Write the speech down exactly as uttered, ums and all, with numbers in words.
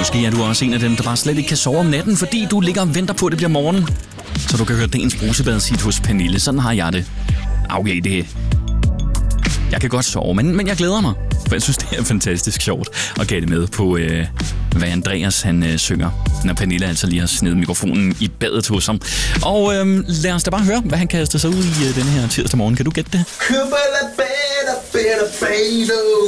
Måske er du også en af dem, der bare slet ikke kan sove om natten, fordi du ligger og venter på, at det bliver morgen. Så du kan høre dagens brusebad sit hos Pernille. Sådan har jeg det. Okay, det jeg kan godt sove, men, men jeg glæder mig. For jeg synes, det er fantastisk sjovt at gætte med på, øh, hvad Andreas han øh, synger, når Pernille altså lige har snedet mikrofonen i badet hos ham. Og øh, lad os da bare høre, hvad han kaster sig ud i øh, denne her tirsdag morgen. Kan du gætte det?